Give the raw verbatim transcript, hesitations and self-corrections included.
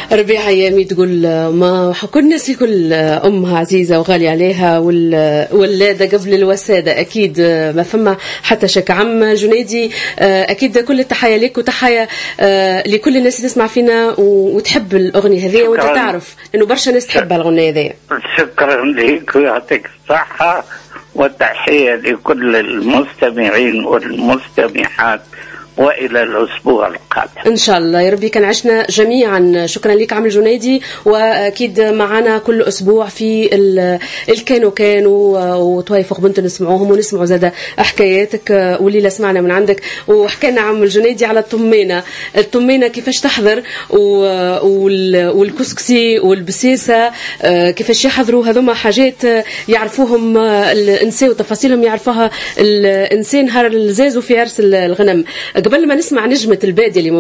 ربيع أيامي تقول ما كل الناس الكل أمها عزيزة وغالية عليها والولادة قبل الوسادة أكيد ما فما حتى شك. عم جنيدي أكيد كل التحية لك وتحية لكل الناس اللي تسمع فينا وتحب الأغنية هذه، وأنت تعرف إنه برشا ناس تحب الأغنية هذه. شكرا لك ويعطيك الصحة، وتحية لكل المستمعين والمستمعات، وإلى الأسبوع القادم إن شاء الله يا ربي. كان عشنا جميعا. شكرا لك عم الجنيدي، وأكيد معنا كل أسبوع في الكانو كانو وطويفق بنت نسمعوهم ونسمعوا زادة حكاياتك، والليلة سمعنا من عندك وحكينا عم الجنيدي على الطمينة الطمينة كيفاش تحضر، والكسكسي والبسيسة كيفاش يحضروا. هذوما حاجات يعرفوهم الإنسان وتفاصيلهم يعرفوها الإنسان هار الزازو في عرس الغنم. قبل ما نسمع نجمة البادية اللي